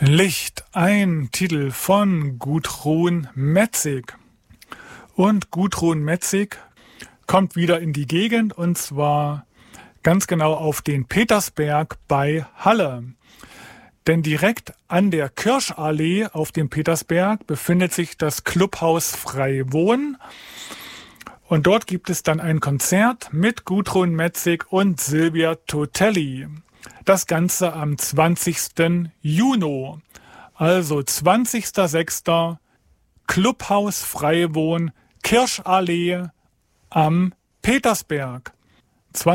Licht, ein Titel von Gudrun Metzig. Und Gudrun Metzig kommt wieder in die Gegend, und zwar ganz genau auf den Petersberg bei Halle. Denn direkt an der Kirschallee auf dem Petersberg befindet sich das Clubhaus Freiwohn. Und dort gibt es dann ein Konzert mit Gudrun Metzig und Silvia Totelli. Das Ganze am 20. Juni. Also 20.06. Clubhaus Freiwohn, Kirschallee am Petersberg.